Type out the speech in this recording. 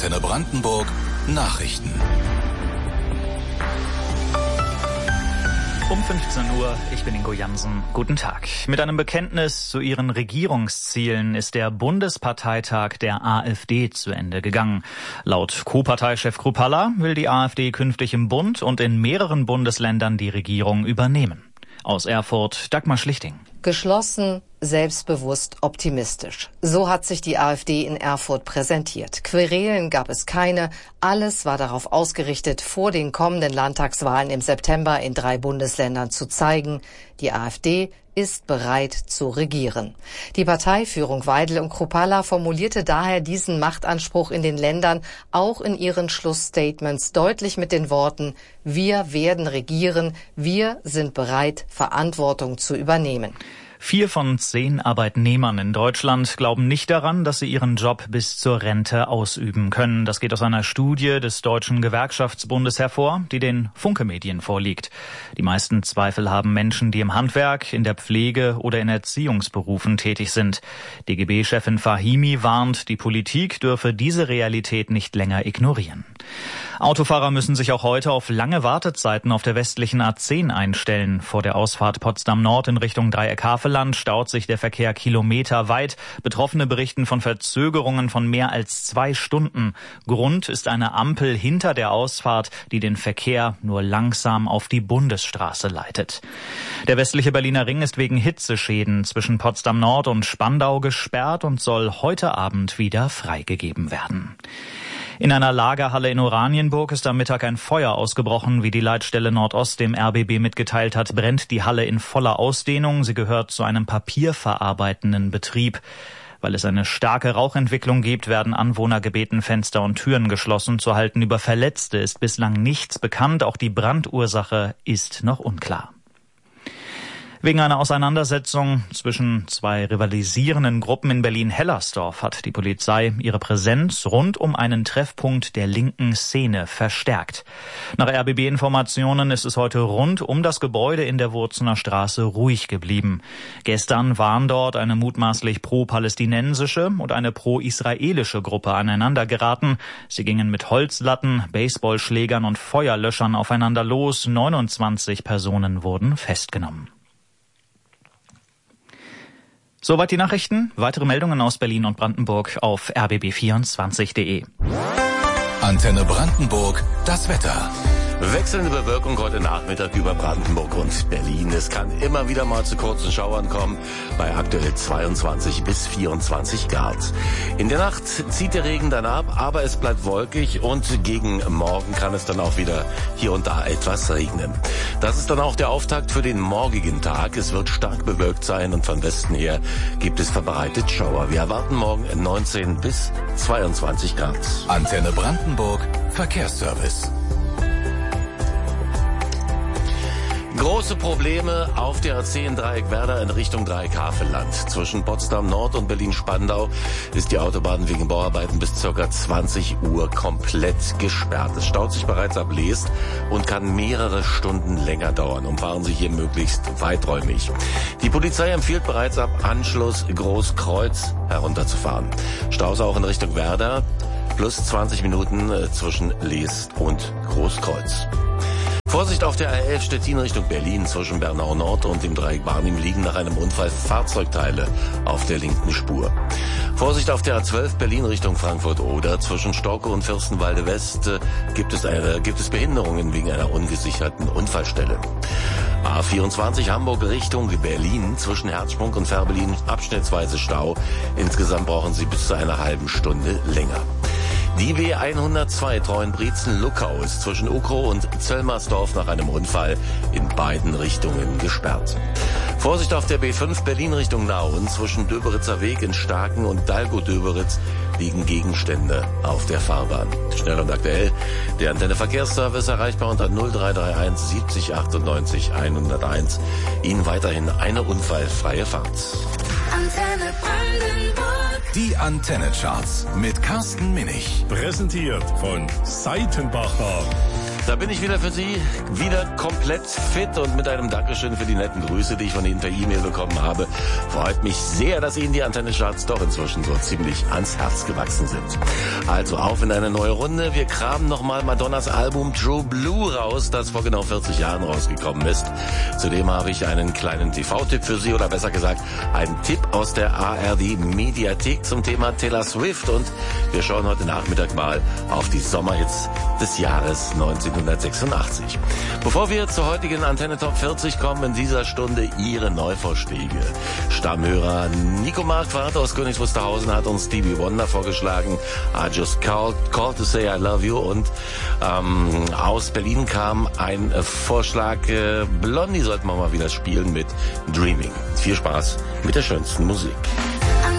Antenne Brandenburg Nachrichten. Um 15 Uhr, ich bin Ingo Jansen. Guten Tag. Mit einem Bekenntnis zu ihren Regierungszielen ist der Bundesparteitag der AfD zu Ende gegangen. Laut Co-Parteichef Kruppalla will die AfD künftig im Bund und in mehreren Bundesländern die Regierung übernehmen. Aus Erfurt, Dagmar Schlichting. Geschlossen, selbstbewusst, optimistisch. So hat sich die AfD in Erfurt präsentiert. Querelen gab es keine. Alles war darauf ausgerichtet, vor den kommenden Landtagswahlen im September in 3 Bundesländern zu zeigen, die AfD ist bereit zu regieren. Die Parteiführung Weidel und Kruppalla formulierte daher diesen Machtanspruch in den Ländern auch in ihren Schlussstatements deutlich mit den Worten: Wir werden regieren, wir sind bereit, Verantwortung zu übernehmen. 4 von 10 Arbeitnehmern in Deutschland glauben nicht daran, dass sie ihren Job bis zur Rente ausüben können. Das geht aus einer Studie des Deutschen Gewerkschaftsbundes hervor, die den Funke-Medien vorliegt. Die meisten Zweifel haben Menschen, die im Handwerk, in der Pflege oder in Erziehungsberufen tätig sind. DGB-Chefin Fahimi warnt, die Politik dürfe diese Realität nicht länger ignorieren. Autofahrer müssen sich auch heute auf lange Wartezeiten auf der westlichen A10 einstellen. Vor der Ausfahrt Potsdam Nord in Richtung Dreieck-Havelland staut sich der Verkehr kilometerweit. Betroffene berichten von Verzögerungen von mehr als 2 Stunden. Grund ist eine Ampel hinter der Ausfahrt, die den Verkehr nur langsam auf die Bundesstraße leitet. Der westliche Berliner Ring ist wegen Hitzeschäden zwischen Potsdam Nord und Spandau gesperrt und soll heute Abend wieder freigegeben werden. In einer Lagerhalle in Oranienburg ist am Mittag ein Feuer ausgebrochen. Wie die Leitstelle Nordost dem RBB mitgeteilt hat, brennt die Halle in voller Ausdehnung. Sie gehört zu einem papierverarbeitenden Betrieb. Weil es eine starke Rauchentwicklung gibt, werden Anwohner gebeten, Fenster und Türen geschlossen zu halten. Über Verletzte ist bislang nichts bekannt. Auch die Brandursache ist noch unklar. Wegen einer Auseinandersetzung zwischen 2 rivalisierenden Gruppen in Berlin-Hellersdorf hat die Polizei ihre Präsenz rund um einen Treffpunkt der linken Szene verstärkt. Nach RBB-Informationen ist es heute rund um das Gebäude in der Wurzener Straße ruhig geblieben. Gestern waren dort eine mutmaßlich pro-palästinensische und eine pro-israelische Gruppe aneinander geraten. Sie gingen mit Holzlatten, Baseballschlägern und Feuerlöschern aufeinander los. 29 Personen wurden festgenommen. Soweit die Nachrichten. Weitere Meldungen aus Berlin und Brandenburg auf rbb24.de. Antenne Brandenburg, das Wetter. Wechselnde Bewölkung heute Nachmittag über Brandenburg und Berlin. Es kann immer wieder mal zu kurzen Schauern kommen, bei aktuell 22 bis 24 Grad. In der Nacht zieht der Regen dann ab, aber es bleibt wolkig und gegen Morgen kann es dann auch wieder hier und da etwas regnen. Das ist dann auch der Auftakt für den morgigen Tag. Es wird stark bewölkt sein und von Westen her gibt es verbreitet Schauer. Wir erwarten morgen 19 bis 22 Grad. Antenne Brandenburg, Verkehrsservice. Große Probleme auf der A10 Dreieck-Werder in Richtung Dreieck-Havelland. Zwischen Potsdam Nord und Berlin-Spandau ist die Autobahn wegen Bauarbeiten bis ca. 20 Uhr komplett gesperrt. Es staut sich bereits ab Leest und kann mehrere Stunden länger dauern. Umfahren Sie hier möglichst weiträumig. Die Polizei empfiehlt bereits ab Anschluss Großkreuz herunterzufahren. Staus auch in Richtung Werder, plus 20 Minuten zwischen Leest und Großkreuz. Vorsicht auf der A11 Stettin Richtung Berlin. Zwischen Bernau Nord und dem Dreieck Barnim liegen nach einem Unfall Fahrzeugteile auf der linken Spur. Vorsicht auf der A12 Berlin Richtung Frankfurt-Oder. Zwischen Storke und Fürstenwalde West gibt es Behinderungen wegen einer ungesicherten Unfallstelle. A24 Hamburg Richtung Berlin. Zwischen Herzsprung und Fährberlin abschnittsweise Stau. Insgesamt brauchen Sie bis zu einer halben Stunde länger. Die W102 Treuenbrietzen-Luckau ist zwischen Ukrow und Zöllmersdorf nach einem Unfall in beiden Richtungen gesperrt. Vorsicht auf der B5 Berlin Richtung Nauen. Zwischen Döberitzer Weg in Starken und Dalgo-Döberitz liegen Gegenstände auf der Fahrbahn. Schnell und aktuell, der Antenne Verkehrsservice erreichbar unter 0331 70 98 101. Ihnen weiterhin eine unfallfreie Fahrt. Antenne Brandenburg. Die Antenne-Charts mit Carsten Minich. Präsentiert von Seitenbacher. Da bin ich wieder für Sie, wieder komplett fit und mit einem Dankeschön für die netten Grüße, die ich von Ihnen per E-Mail bekommen habe. Freut mich sehr, dass Ihnen die Antenne-Charts doch inzwischen so ziemlich ans Herz gewachsen sind. Also auf in eine neue Runde. Wir kramen nochmal Madonnas Album True Blue raus, das vor genau 40 Jahren rausgekommen ist. Zudem habe ich einen kleinen TV-Tipp für Sie, oder besser gesagt, einen Tipp aus der ARD-Mediathek zum Thema Taylor Swift. Und wir schauen heute Nachmittag mal auf die Sommerhits des Jahres 1986. Bevor wir zur heutigen Antenne Top 40 kommen, in dieser Stunde Ihre Neuvorschläge. Stammhörer Nico Marquardt aus Königs Wusterhausen hat uns Stevie Wonder vorgeschlagen. I just called to say I love you. Und aus Berlin kam ein Vorschlag, Blondie sollten wir mal wieder spielen mit Dreaming. Viel Spaß mit der schönsten Musik.